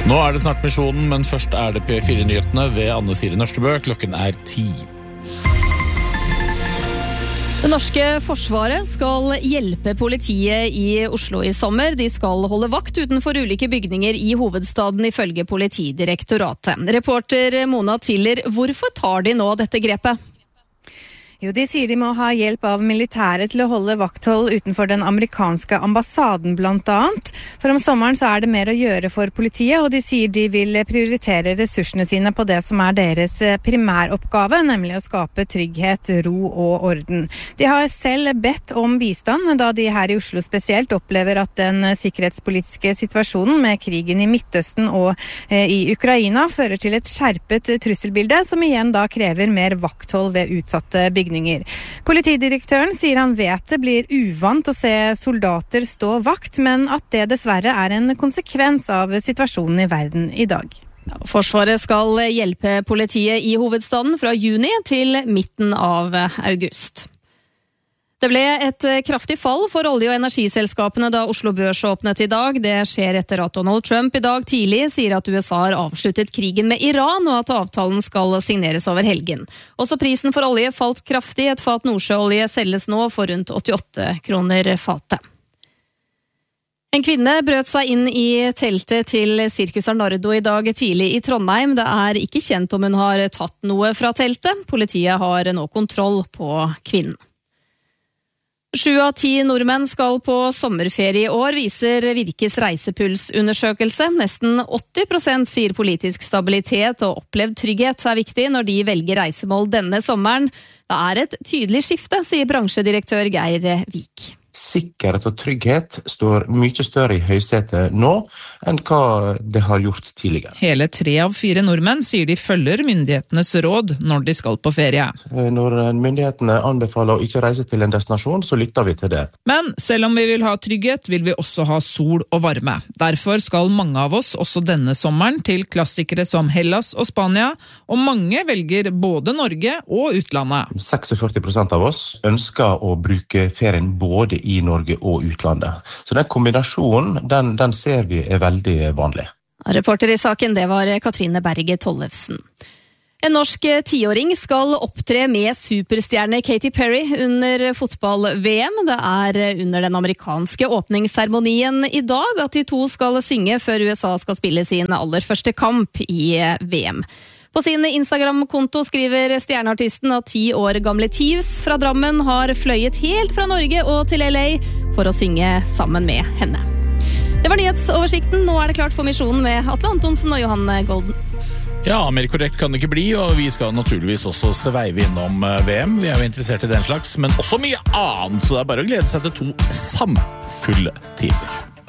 Nå det snart misjonen, men først det P4-nyhetene ved Anne Siri Nørstebø. Klokken 10. Det norske forsvaret skal hjelpe politiet i Oslo i sommer. De skal holde vakt utenfor ulike bygninger i hovedstaden ifølge Politidirektoratet. Reporter Mona Tiller, hvorfor tar de nå dette grepet? Jo, de sier de må ha hjelp av militæret til å holde vakthold utenfor den amerikanske ambassaden blant annet. For om sommeren så det mer å gjøre for politiet, og de sier de vil prioritere ressursene sine på det som deres primæroppgave, nemlig å skape trygghet, ro og orden. De har selv bedt om bistand, da de her i Oslo spesielt opplever at den sikkerhetspolitiske situasjonen med krigen i Midtøsten og i Ukraina fører til et skjerpet trusselbilde, som igjen da krever mer vakthold ved utsatte bygninger. Politidirektøren sier han vet det blir uvant å se soldater stå vakt, men at det dessverre en konsekvens av situasjonen i verden i dag. Forsvaret skal hjelpe politiet i hovedstaden fra juni til midten av august. Det ble et kraftig fall for olje- og energiselskapene da Oslo Børs åpnet i dag. Det skjer etter at Donald Trump i dag tidlig sier at USA har avsluttet krigen med Iran, og at avtalen skal signeres over helgen. Også prisen for olje falt kraftig. Et fat nordsjøolje selges nå for rundt 88 kroner fatet. En kvinne brøt seg inn i teltet til Circus Arnardo i dag tidlig i Trondheim. Det ikke kjent om hun har tatt noe fra teltet. Politiet har nå kontroll på kvinnen. 7 av 10 nordmenn skal på sommerferie i år, viser Virkes reisepulsundersøkelse. Nesten 80% sier politisk stabilitet og opplevd trygghet viktig når de velger reisemål denne sommeren. Det et tydelig skifte, sier bransjedirektør Geir Vik. Sikkerhet og trygghet står mye større i høysetet nå enn hva det har gjort tidligere. Hele 3 av 4 nordmenn sier de følger myndighetenes råd når de skal på ferie. Når myndighetene anbefaler å ikke reise til en destinasjon, så lytter vi til det. Men selv om vi vil ha trygghet, vil vi også ha sol og varme. Derfor skal mange av oss også denne sommeren til klassikere som Hellas og Spania, og mange velger både Norge og utlandet. 46% av oss ønsker å bruke ferien både i Norge og utlandet. Så den kombinasjonen, den ser vi veldig vanlig. Reporter i saken, det var Katrine Berge Tollefsen. En norsk 10-åring skal opptre med superstjerne Katy Perry under fotball-VM. Det under den amerikanske åpningsseremonien i dag at de to skal synge før USA skal spille sin aller første kamp i VM. På sin Instagram-konto skriver stjerneartisten at 10 år gamle Thieves fra Drammen har fløyet helt fra Norge og til LA for å synge sammen med henne. Det var nyhetsoversikten. Nå det klart for misjonen med Atle Antonsen og Johan Golden. Ja, mer korrekt kan det ikke bli, og vi skal naturligvis også sveive innom VM. Vi jo interessert i den slags, men også mye annet, så det bare å glede seg til 2 samfulle timer.